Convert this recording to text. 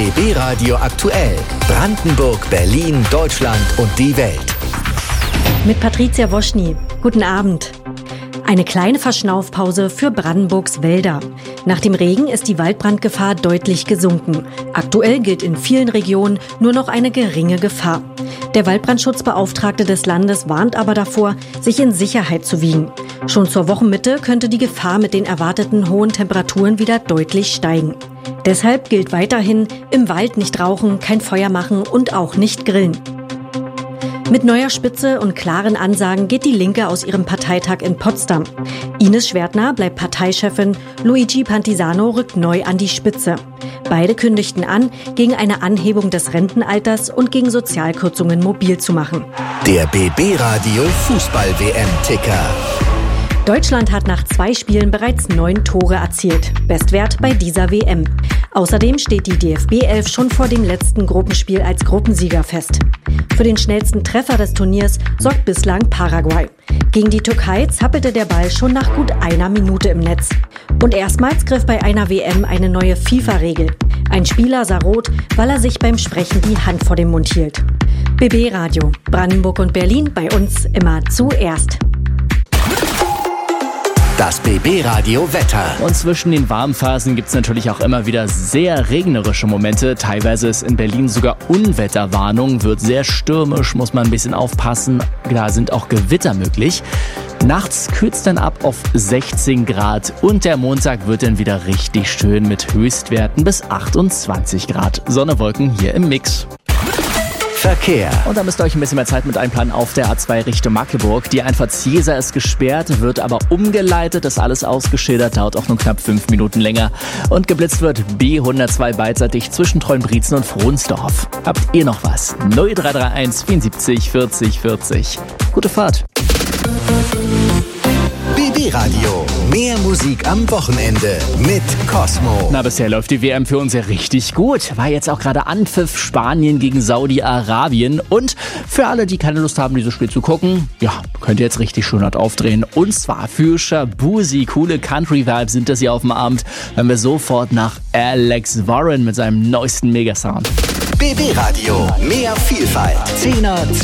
BB Radio aktuell. Brandenburg, Berlin, Deutschland und die Welt. Mit Patricia Woschny. Guten Abend. Eine kleine Verschnaufpause für Brandenburgs Wälder. Nach dem Regen ist die Waldbrandgefahr deutlich gesunken. Aktuell gilt in vielen Regionen nur noch eine geringe Gefahr. Der Waldbrandschutzbeauftragte des Landes warnt aber davor, sich in Sicherheit zu wiegen. Schon zur Wochenmitte könnte die Gefahr mit den erwarteten hohen Temperaturen wieder deutlich steigen. Deshalb gilt weiterhin, im Wald nicht rauchen, kein Feuer machen und auch nicht grillen. Mit neuer Spitze und klaren Ansagen geht die Linke aus ihrem Parteitag in Potsdam. Ines Schwertner bleibt Parteichefin, Luigi Pantisano rückt neu an die Spitze. Beide kündigten an, gegen eine Anhebung des Rentenalters und gegen Sozialkürzungen mobil zu machen. Der BB Radio Fußball-WM-Ticker. Deutschland hat nach 2 Spielen bereits 9 Tore erzielt. Bestwert bei dieser WM. Außerdem steht die DFB-11 schon vor dem letzten Gruppenspiel als Gruppensieger fest. Für den schnellsten Treffer des Turniers sorgt bislang Paraguay. Gegen die Türkei zappelte der Ball schon nach gut 1 Minute im Netz. Und erstmals griff bei einer WM eine neue FIFA-Regel. Ein Spieler sah rot, weil er sich beim Sprechen die Hand vor dem Mund hielt. BB Radio. Brandenburg und Berlin, bei uns immer zuerst. Das BB Radio Wetter. Und zwischen den Warmphasen gibt es natürlich auch immer wieder sehr regnerische Momente. Teilweise ist in Berlin sogar Unwetterwarnung, wird sehr stürmisch, muss man ein bisschen aufpassen. Da sind auch Gewitter möglich. Nachts kühlt es dann ab auf 16 Grad und der Montag wird dann wieder richtig schön mit Höchstwerten bis 28 Grad. Sonne, Wolken hier im Mix. Verkehr. Und da müsst ihr euch ein bisschen mehr Zeit mit einplanen auf der A2 Richtung Magdeburg. Die Einfahrt Ziesa ist gesperrt, wird aber umgeleitet. Das ist alles ausgeschildert, dauert auch nur knapp 5 Minuten länger. Und geblitzt wird B102 beidseitig zwischen Treuenbrietzen und Frohnsdorf. Habt ihr noch was? 0331 74 40 40. Gute Fahrt. BB Radio. Mehr Musik am Wochenende mit Cosmo. Na, bisher läuft die WM für uns ja richtig gut. War jetzt auch gerade Anpfiff Spanien gegen Saudi-Arabien. Und für alle, die keine Lust haben, dieses Spiel zu gucken, ja, könnt ihr jetzt richtig schön dort aufdrehen. Und zwar für Shabuzi, coole Country-Vibes sind das hier auf dem Abend. Hören wir sofort nach Alex Warren mit seinem neuesten Megasound. BB Radio. Mehr Vielfalt. 10er,